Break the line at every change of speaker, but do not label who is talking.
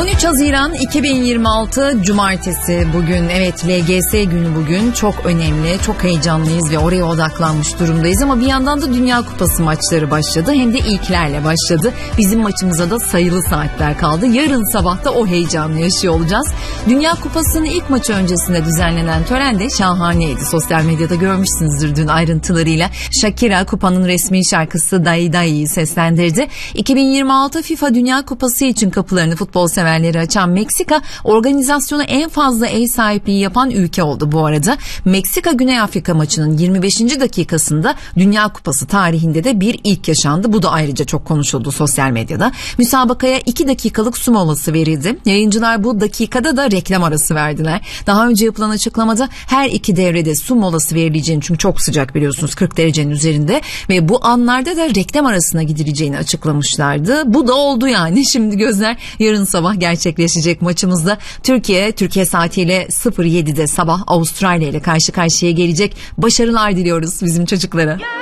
13 Haziran 2026 Cumartesi bugün. Evet, LGS günü bugün. Çok önemli, çok heyecanlıyız ve oraya odaklanmış durumdayız. Ama bir yandan da Dünya Kupası maçları başladı. Hem de ilklerle başladı. Bizim maçımıza da sayılı saatler kaldı. Yarın sabah da o heyecanı yaşıyor olacağız. Dünya Kupası'nın ilk maçı öncesinde düzenlenen tören de şahaneydi. Sosyal medyada görmüşsünüzdür dün ayrıntılarıyla. Shakira kupanın resmi şarkısı Dai Dai'yi seslendirdi. 2026 FIFA Dünya Kupası için kapılarını futbol severleri açan Meksika, organizasyona en fazla ev sahipliği yapan ülke oldu bu arada. Meksika Güney Afrika maçının 25. dakikasında Dünya Kupası tarihinde de bir ilk yaşandı. Bu da ayrıca çok konuşuldu sosyal medyada. Müsabakaya 2 dakikalık su molası verildi. Yayıncılar bu dakikada da reklam arası verdiler. Daha önce yapılan açıklamada her iki devrede su molası verileceğini, çünkü çok sıcak biliyorsunuz, 40 derecenin üzerinde, ve bu anlarda da reklam arasına gidileceğini açıklamışlardı. Bu da oldu yani. Şimdi gözler yarın sabah gerçekleşecek maçımızda. Türkiye saatiyle 07'de sabah Avustralya ile karşı karşıya gelecek. Başarılar diliyoruz bizim çocuklara.